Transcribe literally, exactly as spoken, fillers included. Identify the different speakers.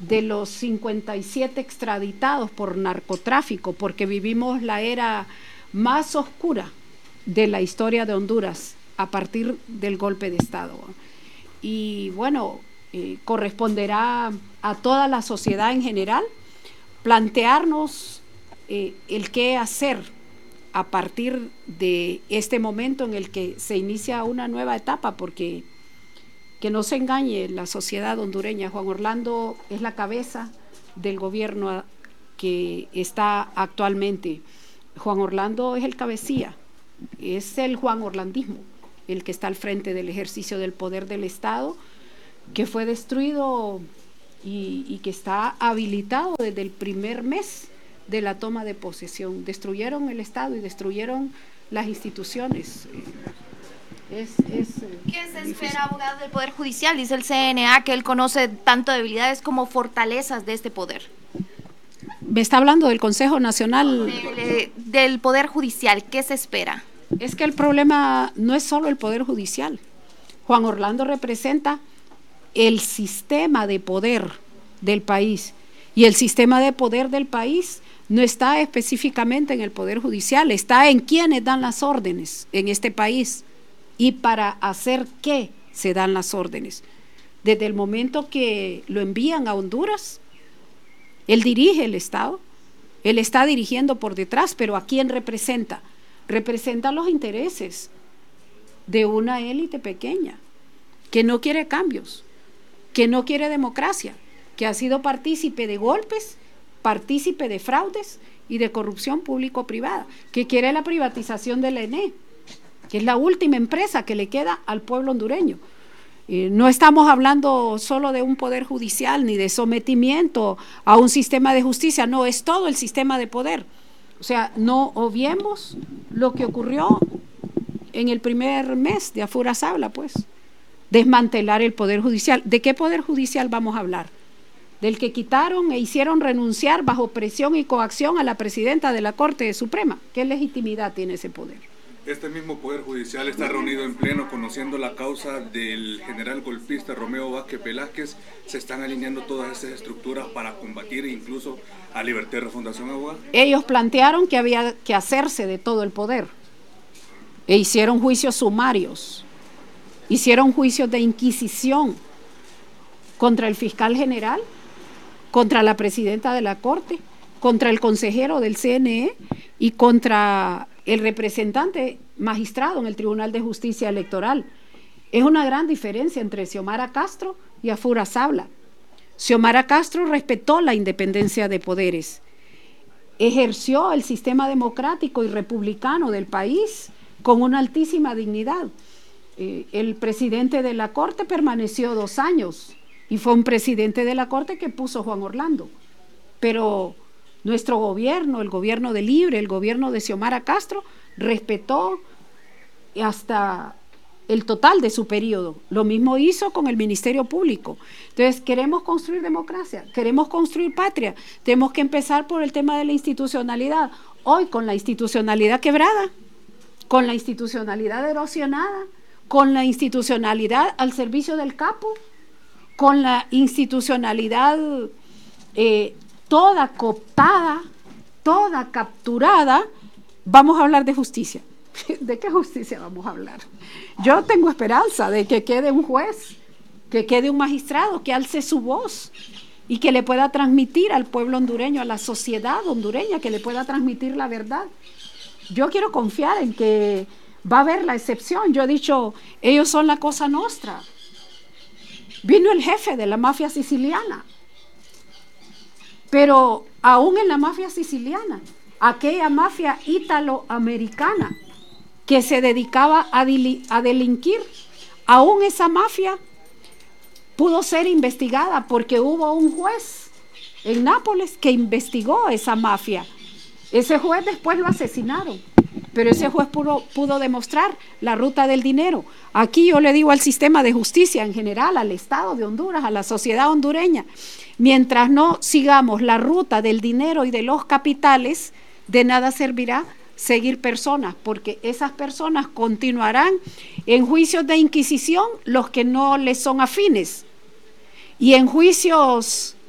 Speaker 1: de los cincuenta y siete extraditados por narcotráfico, porque vivimos la era más oscura de la historia de Honduras a partir del golpe de Estado. Y bueno, eh, corresponderá a toda la sociedad en general plantearnos eh, el qué hacer a partir de este momento en el que se inicia una nueva etapa, porque que no se engañe la sociedad hondureña, Juan Orlando es la cabeza del gobierno que está actualmente. Juan Orlando es el cabecilla, es el Juan Orlandismo, el que está al frente del ejercicio del poder del Estado, que fue destruido y, y que está habilitado desde el primer mes de la toma de posesión. Destruyeron el Estado y destruyeron las instituciones. Es, es,
Speaker 2: ¿Qué se difícil. espera, abogado, del Poder Judicial? Dice el C N A que él conoce tanto debilidades como fortalezas de este poder.
Speaker 1: ¿Me está hablando del Consejo Nacional?
Speaker 2: De, del Poder Judicial, ¿qué se espera?
Speaker 1: Es que el problema no es solo el Poder Judicial. Juan Orlando representa el sistema de poder del país, y el sistema de poder del país no está específicamente en el Poder Judicial, está en quienes dan las órdenes en este país y para hacer qué se dan las órdenes. Desde el momento que lo envían a Honduras, él dirige el Estado, él está dirigiendo por detrás, pero ¿a quién representa? Representa los intereses de una élite pequeña que no quiere cambios, que no quiere democracia, que ha sido partícipe de golpes, partícipe de fraudes y de corrupción público-privada, que quiere la privatización del E N E, que es la última empresa que le queda al pueblo hondureño. Eh, no estamos hablando solo de un poder judicial ni de sometimiento a un sistema de justicia, no, es todo el sistema de poder. O sea, no obviemos lo que ocurrió en el primer mes de Afura Zabla, pues, desmantelar el poder judicial. ¿De qué poder judicial vamos a hablar? Del que quitaron e hicieron renunciar bajo presión y coacción a la presidenta de la Corte Suprema. ¿Qué legitimidad tiene ese poder?
Speaker 3: Este mismo Poder Judicial está reunido en pleno conociendo la causa del general golpista Romeo Vázquez Velázquez. ¿Se están alineando todas estas estructuras para combatir incluso a Libertad y Refundación, abogado?
Speaker 1: Ellos plantearon que había que hacerse de todo el poder e hicieron juicios sumarios, hicieron juicios de inquisición contra el fiscal general, contra la presidenta de la Corte, contra el consejero del C N E y contra el representante magistrado en el Tribunal de Justicia Electoral. Es una gran diferencia entre Xiomara Castro y Afura Zabla. Xiomara Castro respetó la independencia de poderes, ejerció el sistema democrático y republicano del país con una altísima dignidad. Eh, el presidente de la Corte permaneció dos años y fue un presidente de la Corte que puso Juan Orlando, pero nuestro gobierno, el gobierno de Libre, el gobierno de Xiomara Castro, respetó hasta el total de su periodo. Lo mismo hizo con el Ministerio Público. Entonces, queremos construir democracia, queremos construir patria, tenemos que empezar por el tema de la institucionalidad. Hoy, con la institucionalidad quebrada, con la institucionalidad erosionada, con la institucionalidad al servicio del capo, con la institucionalidad eh, toda cooptada, toda capturada, vamos a hablar de justicia. ¿De qué justicia vamos a hablar? Yo tengo esperanza de que quede un juez, que quede un magistrado, que alce su voz y que le pueda transmitir al pueblo hondureño, a la sociedad hondureña, que le pueda transmitir la verdad. Yo quiero confiar en que va a haber la excepción. Yo he dicho, ellos son la cosa nostra. Vino el jefe de la mafia siciliana, pero aún en la mafia siciliana, aquella mafia italoamericana que se dedicaba a, a delinquir, aún esa mafia pudo ser investigada porque hubo un juez en Nápoles que investigó esa mafia. Ese juez después lo asesinaron, pero ese juez pudo, pudo demostrar la ruta del dinero. Aquí yo le digo al sistema de justicia en general, al Estado de Honduras, a la sociedad hondureña, mientras no sigamos la ruta del dinero y de los capitales, de nada servirá seguir personas, porque esas personas continuarán en juicios de inquisición los que no les son afines, y en juicios